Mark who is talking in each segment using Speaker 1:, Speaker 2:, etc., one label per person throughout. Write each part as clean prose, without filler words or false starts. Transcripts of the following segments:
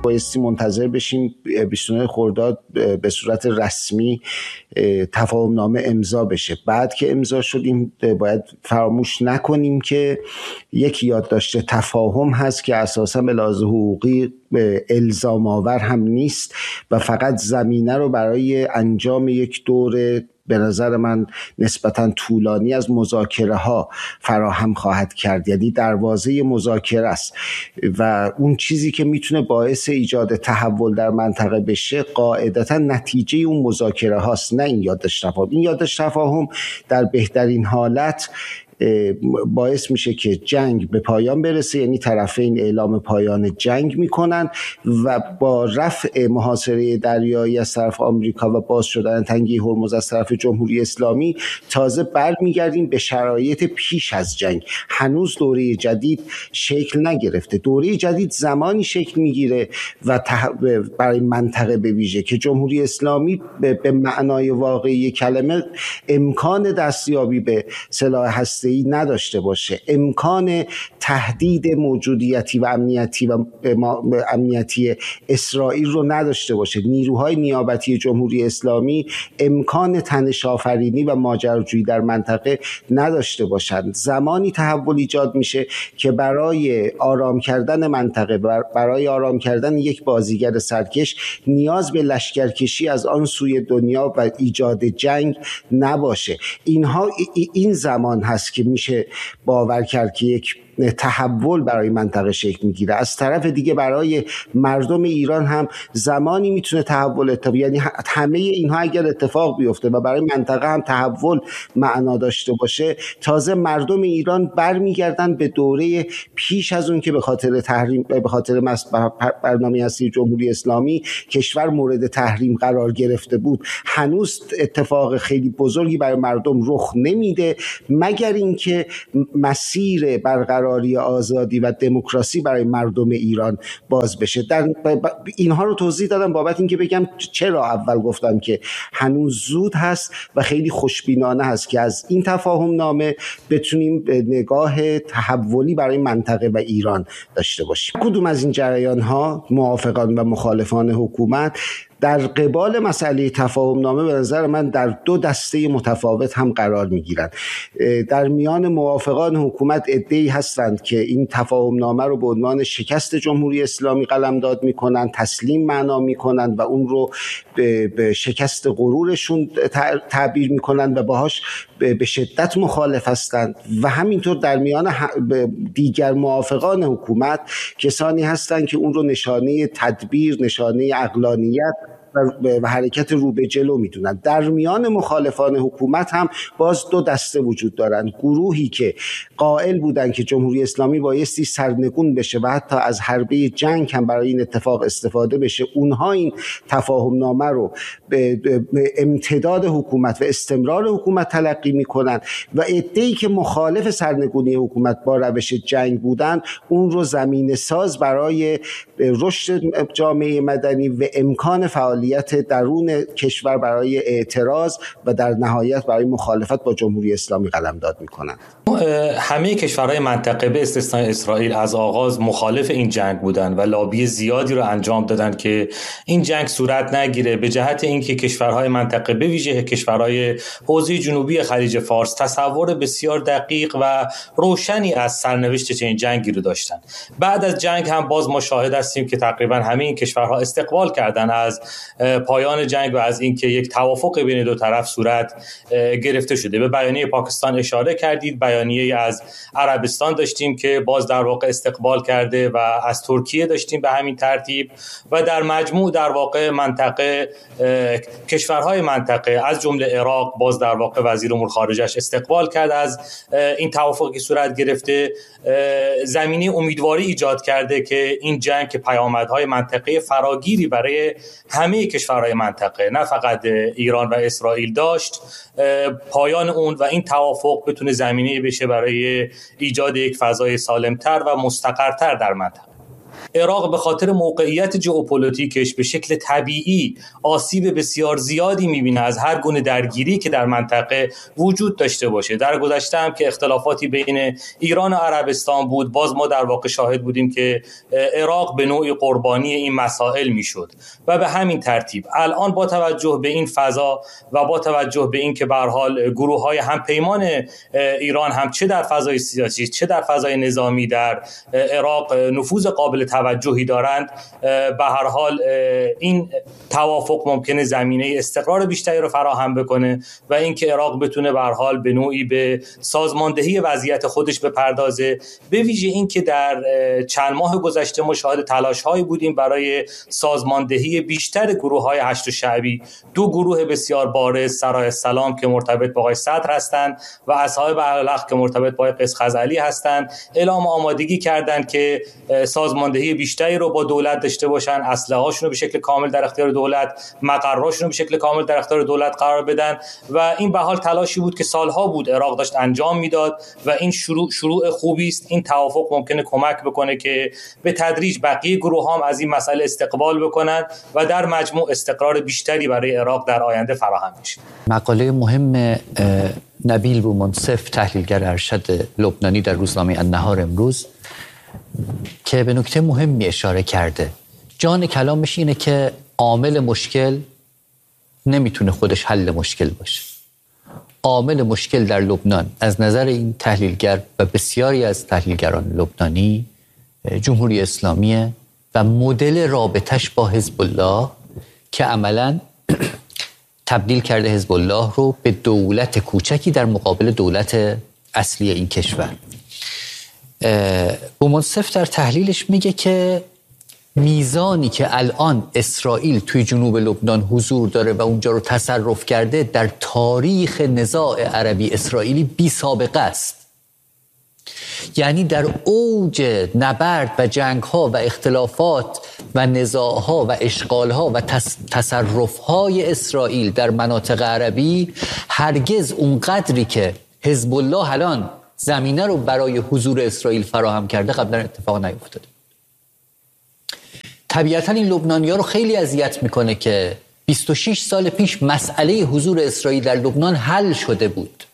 Speaker 1: بایستی منتظر بشیم 29 خرداد به صورت رسمی تفاهم نامه امضا بشه. بعد که امضا شدیم باید فراموش نکنیم که یک یادداشت تفاهم هست که اساسا به لحاظ حقوقی الزام آور هم نیست و فقط زمینه رو برای انجام یک دور به نظر من نسبتاً طولانی از مذاکره ها فراهم خواهد کرد. یعنی دروازه مذاکره است و اون چیزی که میتونه باعث ایجاد تحول در منطقه بشه قاعدتاً نتیجه اون مذاکره هاست، نه این یادداشت تفاهم. این یادداشت تفاهم در بهترین حالت باعث میشه که جنگ به پایان برسه، یعنی طرفین اعلام پایان جنگ میکنن و با رفع محاصره دریایی از طرف آمریکا و باز شدن تنگه هرمز از طرف جمهوری اسلامی تازه برمیگردیم به شرایط پیش از جنگ. هنوز دوره جدید شکل نگرفته. دوره جدید زمانی شکل میگیره و برای منطقه به ویژه که جمهوری اسلامی به معنای واقعی کلمه امکان دستیابی به سلاح هسته‌ای نداشته باشه، امکان تهدید موجودیتی و امنیتی اسرائیل رو نداشته باشه، نیروهای نیابتی جمهوری اسلامی امکان تنش آفرینی و ماجراجویی در منطقه نداشته باشند. زمانی تحول ایجاد میشه که برای آرام کردن منطقه، برای آرام کردن یک بازیگر سرکش نیاز به لشکرکشی از آن سوی دنیا و ایجاد جنگ نباشه. این زمان هست که میشه باور کرد که یک تحول برای منطقه شکل میگیره. از طرف دیگه برای مردم ایران هم زمانی میتونه تحول اتفاق، یعنی همه اینها اگر اتفاق بیفته و برای منطقه هم تحول معنا داشته باشه، تازه مردم ایران برمیگردن به دوره پیش از اون که به خاطر برنامه هستی جمهوری اسلامی کشور مورد تحریم قرار گرفته بود. هنوز اتفاق خیلی بزرگی برای مردم رخ نمیده مگر اینکه مسیر برقراری آزادی و دموکراسی برای مردم ایران باز بشه. اینها رو توضیح دادم بابت اینکه بگم چرا اول گفتم که هنوز زود هست و خیلی خوشبینانه هست که از این تفاهم نامه بتونیم نگاه تحولی برای منطقه و ایران داشته باشیم. کدوم از این جریان ها، موافقان و مخالفان حکومت، در قبال مسئله تفاهم نامه به نظر من در دو دسته متفاوت هم قرار میگیرن. در میان موافقان حکومت عده‌ای هستند که این تفاهم نامه رو به عنوان شکست جمهوری اسلامی قلمداد میکنن، تسلیم معنا میکنن و اون رو به شکست غرورشون تعبیر میکنن و باهاش به شدت مخالف هستند. و همینطور در میان دیگر موافقان حکومت کسانی هستند که اون رو نشانه تدبیر، نشانه عقلانیت و حرکت رو به جلو میدونن. در میان مخالفان حکومت هم باز دو دسته وجود دارن. گروهی که قائل بودن که جمهوری اسلامی بایستی سرنگون بشه و حتی از حربه جنگ هم برای این اتفاق استفاده بشه، اونها این تفاهم نامه رو به امتداد حکومت و استمرار حکومت تلقی میکنن و عده‌ای که مخالف سرنگونی حکومت با روش جنگ بودن اون رو زمینه ساز برای رشد جامعه مدنی و امکان فعالیت درون کشور برای اعتراض و در نهایت برای مخالفت با جمهوری اسلامی قلمداد میکنند.
Speaker 2: همه کشورهای منطقه به استثنای اسرائیل از آغاز مخالف این جنگ بودند و لابی زیادی رو انجام دادند که این جنگ صورت نگیره، به جهت اینکه کشورهای منطقه به ویژه کشورهای حوزه جنوبی خلیج فارس تصور بسیار دقیق و روشنی از سرنوشت چنین جنگی رو داشتن. بعد از جنگ هم باز ما شاهد هستیم که تقریبا همه این کشورها استقبال کردن از پایان جنگ و از اینکه یک توافق بین دو طرف صورت گرفته شده. به بیانیه پاکستان اشاره کردید، بیانیه از عربستان داشتیم که باز در واقع استقبال کرده و از ترکیه داشتیم به همین ترتیب و در مجموع در واقع منطقه کشورهای منطقه از جمله عراق باز در واقع وزیر امور خارجه‌اش استقبال کرد از این توافقی صورت گرفته. زمینه امیدواری ایجاد کرده که این جنگ که پیامدهای منطقه فراگیری برای همه کشورهای منطقه نه فقط ایران و اسرائیل داشت، پایان اون و این توافق بتونه زمینه بشه برای ایجاد یک فضای سالمتر و مستقرتر در منطقه. عراق به خاطر موقعیت ژئوپلیتیکش به شکل طبیعی آسیب بسیار زیادی می‌بینه از هر گونه درگیری که در منطقه وجود داشته باشه. در گذشته هم که اختلافاتی بین ایران و عربستان بود، باز ما در واقع شاهد بودیم که عراق به نوعی قربانی این مسائل میشد و به همین ترتیب الان با توجه به این فضا و با توجه به این که به هر حال گروه‌های همپیمان ایران هم چه در فضای سیاسی چه در فضای نظامی در عراق نفوذ قابل توجهی دارند، به هر حال این توافق ممکنه زمینه استقرار بیشتری رو فراهم بکنه و اینکه عراق بتونه به هر حال به نوعی به سازماندهی وضعیت خودش بپردازه. به ویژه اینکه در چند ماه گذشته ما شاهد تلاش‌هایی بودیم برای سازماندهی بیشتر گروه‌های هشت شعبی. دو گروه بسیار بارز، سرای السلام که مرتبط با آقای صدر هستند و اصحاب بهرالحق که مرتبط با قیس خزعلی هستند، اعلام آمادگی کردند که سازماندهی بیشتری رو با دولت داشته باشن، اسلحه‌هاشون رو به شکل کامل در اختیار دولت، مقراشون رو به شکل کامل در اختیار دولت قرار بدن و این به حال تلاشی بود که سالها بود عراق داشت انجام میداد و این شروع خوبی است. این توافق ممکنه کمک بکنه که به تدریج بقیه گروه هم از این مسئله استقبال بکنن و در مجموع استقرار بیشتری برای عراق در آینده فراهم بشه.
Speaker 3: مقاله مهم نبیل بومنصف تحلیلگر ارشد لبنانی در روزنامه النهار امروز که به نکته مهمی اشاره کرده. جان کلامش اینه که عامل مشکل نمیتونه خودش حل مشکل باشه. عامل مشکل در لبنان از نظر این تحلیلگر و بسیاری از تحلیلگران لبنانی جمهوری اسلامیه و مدل رابطش با حزب الله که عملاً تبدیل کرده حزب الله رو به دولت کوچکی در مقابل دولت اصلی این کشور. بومنصف در تحلیلش میگه که میزانی که الان اسرائیل توی جنوب لبنان حضور داره و اونجا رو تصرف کرده در تاریخ نزاع عربی اسرائیلی بی سابقه است. یعنی در اوج نبرد و جنگ‌ها و اختلافات و نزاع‌ها و اشغال‌ها و تصرف‌های اسرائیل در مناطق عربی هرگز اونقدری که حزب الله الان زمینه رو برای حضور اسرائیل فراهم کرده قبلا اتفاق نیفتاده. طبیعتاً این لبنانی‌ها رو خیلی اذیت میکنه که 26 سال پیش مسئله حضور اسرائیل در لبنان حل شده بود.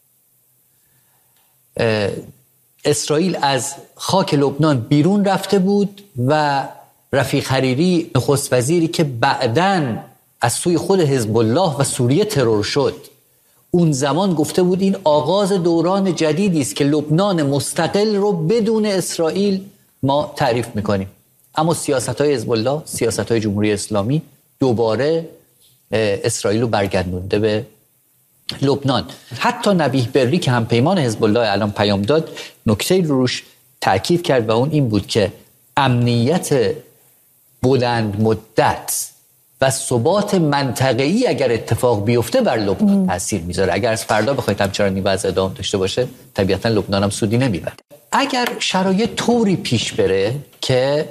Speaker 3: اسرائیل از خاک لبنان بیرون رفته بود و رفیق حریری نخست وزیری که بعداً از سوی خود حزب الله و سوریه ترور شد، اون زمان گفته بود این آغاز دوران جدیدی است که لبنان مستقل رو بدون اسرائیل ما تعریف میکنیم. اما سیاست‌های حزب الله، سیاست‌های جمهوری اسلامی دوباره اسرائیل رو برگردونده به لبنان. حتی نبیه بری که هم پیمان حزب الله الان پیام داد، نکته روش تاکید کرد و اون این بود که امنیت بلند مدت و ثبات منطقه‌ای اگر اتفاق بیفته بر لبنان تاثیر میذاره. اگر از فردا بخواید همچنان این وضع ادامه داشته باشه، طبیعتاً لبنان هم سودی نمیبره. اگر شرایط طوری پیش بره که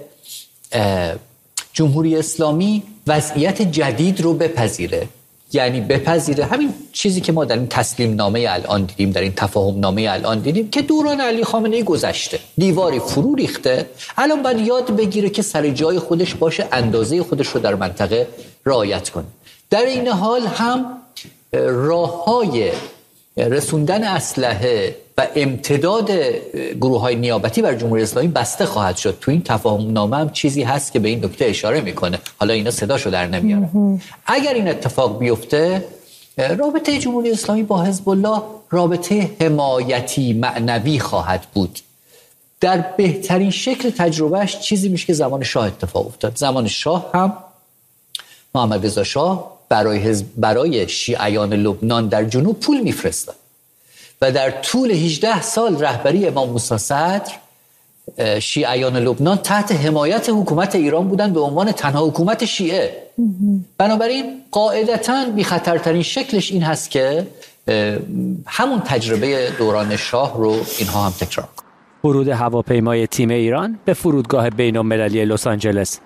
Speaker 3: جمهوری اسلامی وضعیت جدید رو بپذیره، یعنی بپذیره همین چیزی که ما در این تسلیم نامه الان دیدیم، در این تفاهم نامه الان دیدیم که دوران علی خامنه‌ای گذشته، دیواری فرو ریخته، الان باید یاد بگیره که سر جای خودش باشه، اندازه خودش رو در منطقه رعایت کنه. در این حال هم راه‌های رسوندن اسلحه و امتداد گروه‌های نیابتی بر جمهوری اسلامی بسته خواهد شد. تو این تفاهم نامه هم چیزی هست که به این نکته اشاره میکنه، حالا اینا صداشو در نمیارن. اگر این اتفاق بیفته، رابطه جمهوری اسلامی با حزب الله رابطه حمایتی معنوی خواهد بود. در بهترین شکل تجربهش چیزی میشه که زمان شاه اتفاق افتاد. زمان شاه هم محمد رضا شاه برای شیعیان لبنان در جنوب پول میفرستاد و در طول 18 سال رهبری امام موسی صدر شیعیان لبنان تحت حمایت حکومت ایران بودن به عنوان تنها حکومت شیعه. بنابراین قاعدتاً بی خطرترین شکلش این هست که همون تجربه دوران شاه رو اینها هم تکرار کنن.
Speaker 4: ورود هواپیمای تیم ایران به فرودگاه بین‌المللی لس آنجلس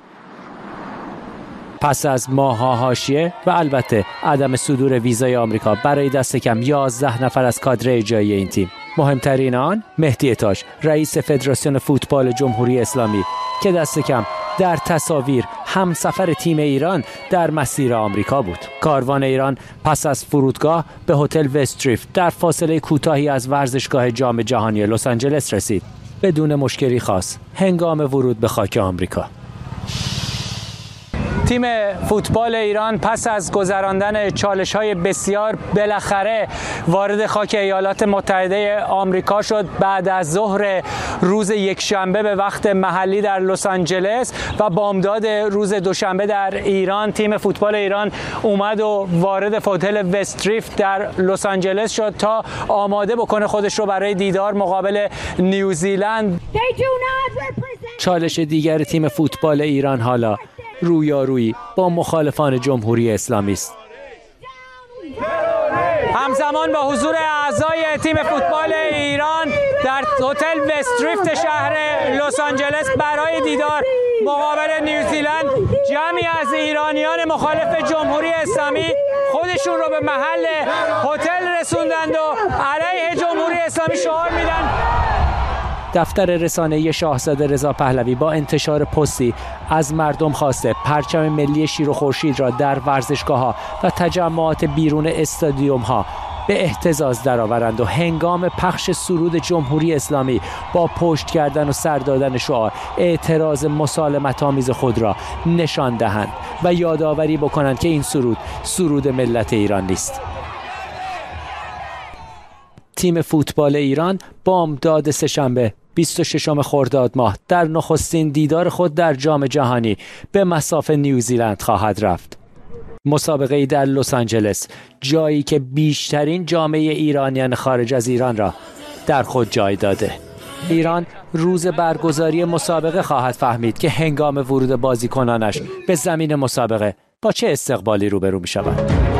Speaker 4: پس از ماه‌ها حاشیه و البته عدم صدور ویزای آمریکا برای دست کم 11 نفر از کادر اجرایی این تیم. مهمترین آن مهدی تاج، رئیس فدراسیون فوتبال جمهوری اسلامی که دست کم در تصاویر همسفر تیم ایران در مسیر آمریکا بود. کاروان ایران پس از فرودگاه به هتل وستریفت در فاصله کوتاهی از ورزشگاه جام جهانی لس آنجلس رسید بدون مشکلی خاص هنگام ورود به خاک آمریکا. تیم فوتبال ایران پس از گذراندن چالش‌های بسیار بالاخره وارد خاک ایالات متحده آمریکا شد. بعد از ظهر روز یکشنبه به وقت محلی در لس آنجلس و بامداد روز دوشنبه در ایران، تیم فوتبال ایران اومد و وارد هتل وستریفت در لس آنجلس شد تا آماده بکنه خودش رو برای دیدار مقابل نیوزیلند. چالش دیگر تیم فوتبال ایران حالا رویارویی با مخالفان جمهوری اسلامی است. همزمان با حضور اعضای تیم فوتبال ایران در هتل وستریفت شهر لس آنجلس برای دیدار مقابل نیوزیلند، جمعی از ایرانیان مخالف جمهوری اسلامی خودشون رو به محل هتل رسوندند و علیه جمهوری اسلامی شعار میدن. دفتر رسانه‌ای شاهزاده رضا پهلوی با انتشار پستی از مردم خواسته پرچم ملی شیر و خورشید را در ورزشگاه‌ها و تجمعات بیرون استادیوم‌ها به اهتزاز درآورند و هنگام پخش سرود جمهوری اسلامی با پشت کردن و سر دادن شعار اعتراض مسالمت‌آمیز خود را نشان دهند و یادآوری بکنند که این سرود ملت ایران نیست. تیم فوتبال ایران بامداد سه‌شنبه 26 خرداد ماه در نخستین دیدار خود در جام جهانی به مصاف نیوزیلند خواهد رفت. مسابقه‌ای در لس آنجلس، جایی که بیشترین جامعه ایرانیان خارج از ایران را در خود جای داده. ایران روز برگزاری مسابقه خواهد فهمید که هنگام ورود بازیکنانش به زمین مسابقه با چه استقبالی روبرو می شود.